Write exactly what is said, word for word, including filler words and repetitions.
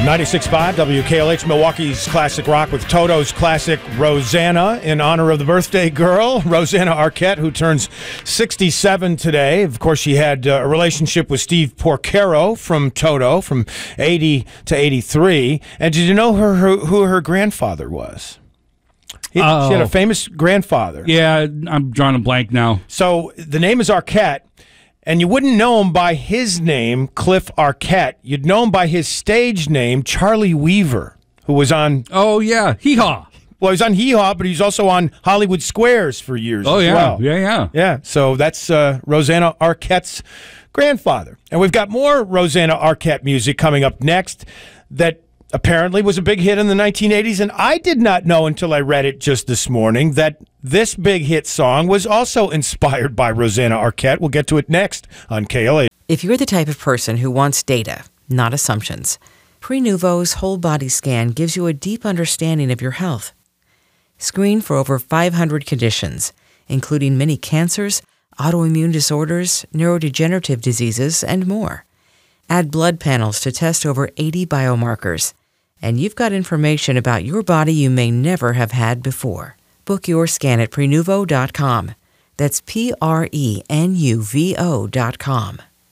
ninety-six point five W K L H, Milwaukee's Classic Rock with Toto's classic Rosanna in honor of the birthday girl, Rosanna Arquette, who turns sixty-seven today. Of course, she had uh, a relationship with Steve Porcaro from Toto from eighty to eighty-three. And did you know her, her who her grandfather was? He, oh. She had a famous grandfather. Yeah, I'm drawing a blank now. So the name is Arquette. And you wouldn't know him by his name, Cliff Arquette. You'd know him by his stage name, Charlie Weaver, who was on... Oh, yeah. Hee-haw. Well, he was on Hee-haw, but he was also on Hollywood Squares for years oh, as yeah. well. Yeah, yeah. Yeah, so that's uh, Rosanna Arquette's grandfather. And we've got more Rosanna Arquette music coming up next that apparently was a big hit in the nineteen eighties. And I did not know until I read it just this morning that this big hit song was also inspired by Rosanna Arquette. We'll get to it next on K L A. If you're the type of person who wants data, not assumptions, Prenuvo's whole body scan gives you a deep understanding of your health. Screen for over five hundred conditions, including many cancers, autoimmune disorders, neurodegenerative diseases, and more. Add blood panels to test over eighty biomarkers. And you've got information about your body you may never have had before. Book your scan at Prenuvo dot com. That's P R E N U V O dot com.